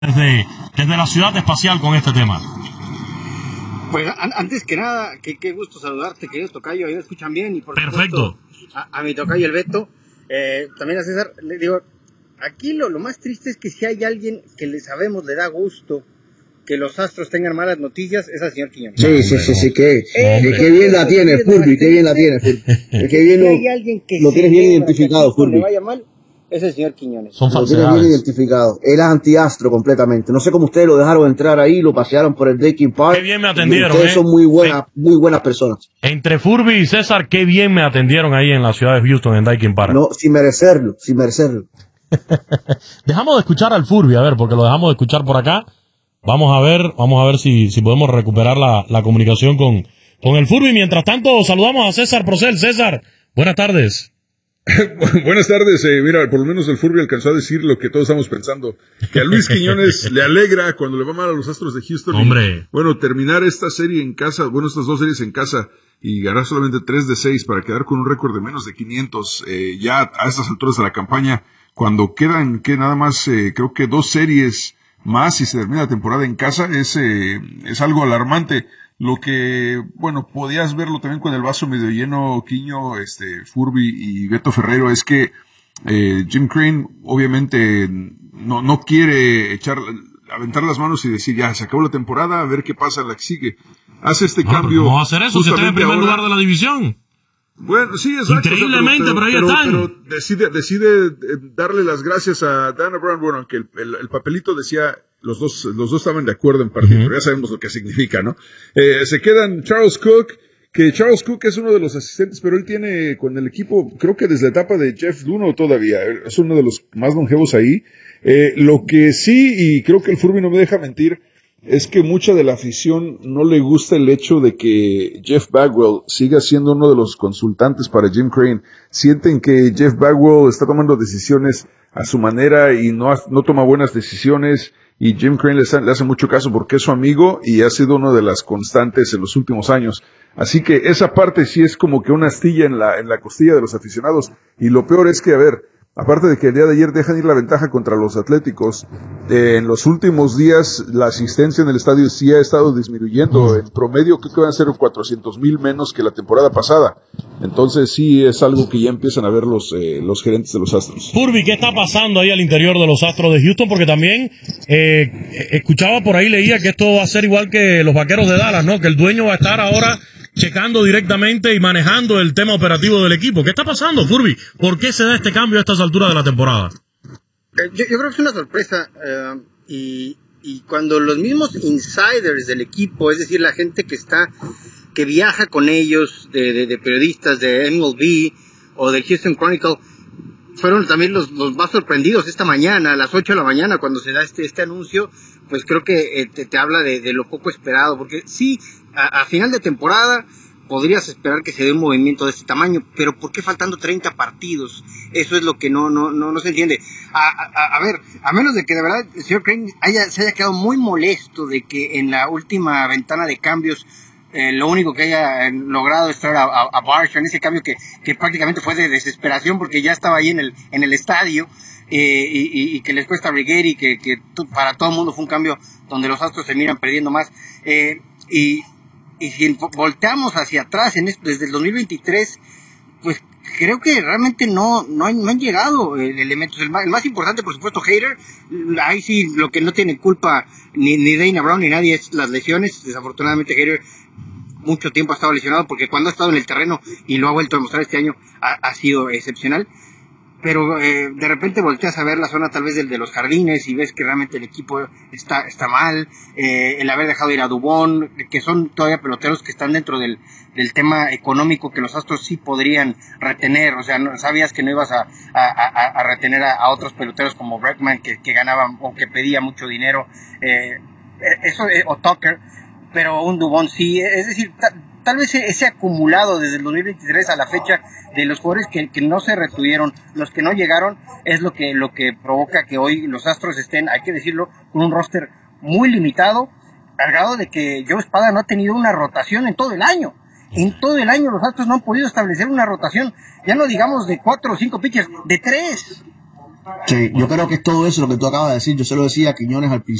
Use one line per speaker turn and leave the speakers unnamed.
desde la ciudad espacial con este tema.
Pues antes que nada, qué gusto saludarte, querido tocayo, ahí me escuchan bien, y por
Perfecto.
supuesto a mi tocayo el Beto, también a César. Le digo, aquí lo más triste es que si hay alguien que le da gusto que los Astros tengan malas noticias, es al señor Quiñones.
Sí, qué bien la tiene, Furby, qué bien la tiene, Furby. Qué bien lo tienes bien identificado, Furby.
Le vaya mal, es el señor Quiñones.
Son
lo tienes bien identificado. Él es antiastro completamente. No sé cómo ustedes lo dejaron entrar ahí, lo pasearon por el Daykin Park.
Qué bien me atendieron.
Ustedes son muy buenas personas.
Entre Furby y César, qué bien me atendieron ahí en la ciudad de Houston, en Daykin Park.
No, sin merecerlo.
Dejamos de escuchar al Furby, a ver, porque lo dejamos de escuchar por acá. Vamos a ver si podemos recuperar la comunicación con el Furby. Mientras tanto, saludamos a César Procel. César, buenas tardes.
Buenas tardes. Mira, por lo menos el Furby alcanzó a decir lo que todos estamos pensando, que a Luis Quiñones le alegra cuando le va mal a los Astros de Houston.
Hombre.
Y, terminar esta serie en casa, estas dos series en casa, y ganar solamente 3-6 para quedar con un récord de menos de 500, ya a estas alturas de la campaña, cuando quedan que nada más, creo que 2 series más y se termina la temporada en casa, es algo alarmante. Lo que, podías verlo también con el vaso medio lleno, Quiño, Furby y Beto Ferrero, es que Jim Crane obviamente no quiere aventar las manos y decir, ya, se acabó la temporada, a ver qué pasa la que sigue. Hace este cambio.
¿Cómo va a hacer eso si está en primer lugar de la división?
Bueno, sí, exacto.
Increíblemente, pero ahí están.
Pero decide darle las gracias a Dana Brown, aunque el papelito decía, los dos estaban de acuerdo en partir, pero ya sabemos lo que significa, ¿no? Se quedan Charles Cook, que Charles Cook es uno de los asistentes, pero él tiene con el equipo, creo que desde la etapa de Jeff Luhnow todavía, es uno de los más longevos ahí. Lo que sí, y creo que el Furby no me deja mentir, es que mucha de la afición no le gusta el hecho de que Jeff Bagwell siga siendo uno de los consultantes para Jim Crane. Sienten que Jeff Bagwell está tomando decisiones a su manera y no toma buenas decisiones, y Jim Crane le hace mucho caso porque es su amigo y ha sido una de las constantes en los últimos años. Así que esa parte sí es como que una astilla en la costilla de los aficionados. Y lo peor es que, aparte de que el día de ayer dejan ir la ventaja contra los Atléticos, en los últimos días la asistencia en el estadio sí ha estado disminuyendo. En promedio creo que van a ser 400,000 menos que la temporada pasada. Entonces sí es algo que ya empiezan a ver los gerentes de los Astros.
Furby, ¿qué está pasando ahí al interior de los Astros de Houston? Porque también escuchaba por ahí, leía que esto va a ser igual que los Vaqueros de Dallas, ¿no? Que el dueño va a estar ahora checando directamente y manejando el tema operativo del equipo. ¿Qué está pasando, Furby? ¿Por qué se da este cambio a estas alturas de la temporada?
Yo creo que es una sorpresa, y cuando los mismos insiders del equipo, es decir, la gente que viaja con ellos, de periodistas de MLB o del Houston Chronicle, fueron también los más sorprendidos esta mañana, a las 8 de la mañana, cuando se da este anuncio, pues creo que te habla de lo poco esperado, porque sí, a final de temporada podrías esperar que se dé un movimiento de este tamaño, pero ¿por qué faltando 30 partidos? Eso es lo que no se entiende. A ver, a menos de que de verdad el señor Crane se haya quedado muy molesto de que en la última ventana de cambios lo único que haya logrado es traer a Barsh en ese cambio que prácticamente fue de desesperación porque ya estaba ahí en el estadio, y que les cuesta a Brigueri, que para todo el mundo fue un cambio donde los Astros se miran perdiendo más, y si volteamos hacia atrás desde el 2023, pues creo que realmente no han llegado elementos. El más importante, por supuesto, Hader. Ahí sí, lo que no tiene culpa ni Dana Brown ni nadie es las lesiones. Desafortunadamente Hader mucho tiempo ha estado lesionado, porque cuando ha estado en el terreno, y lo ha vuelto a demostrar este año, ha sido excepcional. Pero de repente volteas a ver la zona tal vez de los jardines y ves que realmente el equipo está mal. El haber dejado ir a Dubón, que son todavía peloteros que están dentro del tema económico que los Astros sí podrían retener. O sea, sabías que no ibas a retener a otros peloteros como Bregman, que ganaban o que pedía mucho dinero, o Tucker, pero un Dubón sí. Es decir, tal vez ese acumulado desde el 2023 a la fecha de los jugadores que no se retuvieron, los que no llegaron, es lo que provoca que hoy los Astros estén, hay que decirlo, con un roster muy limitado, al grado de que Joe Espada no ha tenido una rotación en todo el año. En todo el año los Astros no han podido establecer una rotación, ya no digamos de 4 o 5 pitchers, de 3.
Sí, yo creo que es todo eso lo que tú acabas de decir. Yo se lo decía a Quiñones al principio.